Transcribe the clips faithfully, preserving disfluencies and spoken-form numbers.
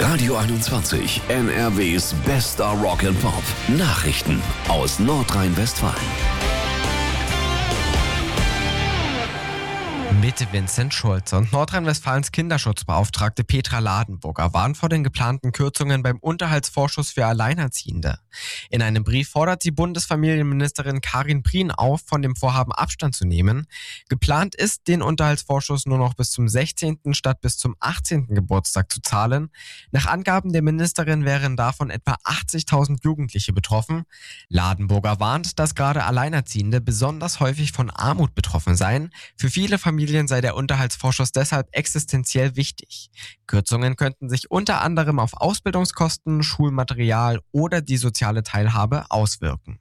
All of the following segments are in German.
Radio einundzwanzig, N R Ws bester Rock and Pop. Nachrichten aus Nordrhein-Westfalen. Mit Vincent Schulze und Nordrhein-Westfalens Kinderschutzbeauftragte Petra Ladenburger waren vor den geplanten Kürzungen beim Unterhaltsvorschuss für Alleinerziehende. In einem Brief fordert sie Bundesfamilienministerin Karin Prien auf, von dem Vorhaben Abstand zu nehmen. Geplant ist, den Unterhaltsvorschuss nur noch bis zum sechzehnten statt bis zum achtzehnten Geburtstag zu zahlen. Nach Angaben der Ministerin wären davon etwa achtzigtausend Jugendliche betroffen. Ladenburger warnt, dass gerade Alleinerziehende besonders häufig von Armut betroffen seien. Für viele Familien sei der Unterhaltsvorschuss deshalb existenziell wichtig. Kürzungen könnten sich unter anderem auf Ausbildungskosten, Schulmaterial oder die soziale Teilhabe auswirken.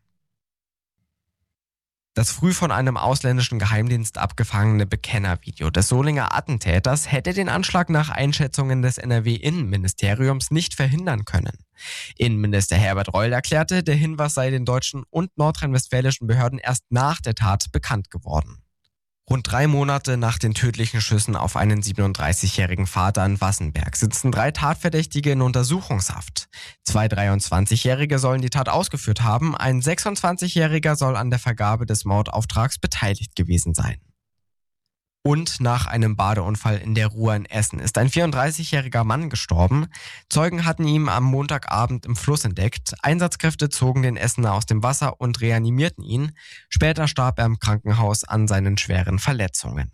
Das früh von einem ausländischen Geheimdienst abgefangene Bekennervideo des Solinger Attentäters hätte den Anschlag nach Einschätzungen des N R W-Innenministeriums nicht verhindern können. Innenminister Herbert Reul erklärte, der Hinweis sei den deutschen und nordrhein-westfälischen Behörden erst nach der Tat bekannt geworden. Rund drei Monate nach den tödlichen Schüssen auf einen siebenunddreißigjährigen Vater in Wassenberg sitzen drei Tatverdächtige in Untersuchungshaft. Zwei dreiundzwanzigjährige sollen die Tat ausgeführt haben, ein sechsundzwanzigjähriger soll an der Vergabe des Mordauftrags beteiligt gewesen sein. Und nach einem Badeunfall in der Ruhr in Essen ist ein vierunddreißigjähriger Mann gestorben. Zeugen hatten ihn am Montagabend im Fluss entdeckt. Einsatzkräfte zogen den Essener aus dem Wasser und reanimierten ihn. Später starb er im Krankenhaus an seinen schweren Verletzungen.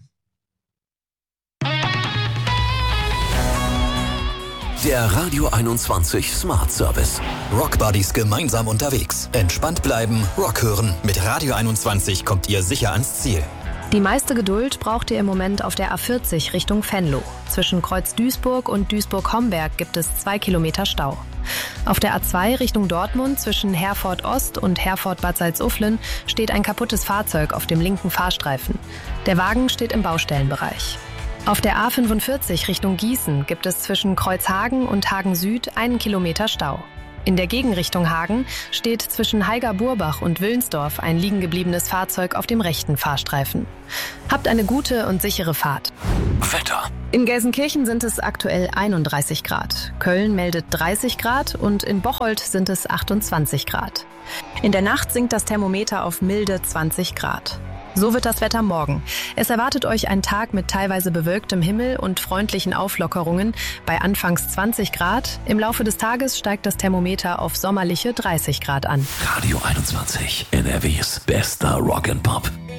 Der Radio einundzwanzig Smart Service. Rockbuddies gemeinsam unterwegs. Entspannt bleiben, Rock hören. Mit Radio einundzwanzig kommt ihr sicher ans Ziel. Die meiste Geduld braucht ihr im Moment auf der A vierzig Richtung Venlo. Zwischen Kreuz Duisburg und Duisburg-Homberg gibt es zwei Kilometer Stau. Auf der A zwei Richtung Dortmund zwischen Herford Ost und Herford Bad Salzuflen steht ein kaputtes Fahrzeug auf dem linken Fahrstreifen. Der Wagen steht im Baustellenbereich. Auf der A fünfundvierzig Richtung Gießen gibt es zwischen Kreuzhagen und Hagen Süd einen Kilometer Stau. In der Gegenrichtung Hagen steht zwischen Heiger-Burbach und Willensdorf ein liegengebliebenes Fahrzeug auf dem rechten Fahrstreifen. Habt eine gute und sichere Fahrt. Wetter. In Gelsenkirchen sind es aktuell einunddreißig Grad. Köln meldet dreißig Grad und in Bocholt sind es achtundzwanzig Grad. In der Nacht sinkt das Thermometer auf milde zwanzig Grad. So wird das Wetter morgen. Es erwartet euch ein Tag mit teilweise bewölktem Himmel und freundlichen Auflockerungen bei anfangs zwanzig Grad. Im Laufe des Tages steigt das Thermometer auf sommerliche dreißig Grad an. Radio einundzwanzig, N R Ws bester Rock and Pop.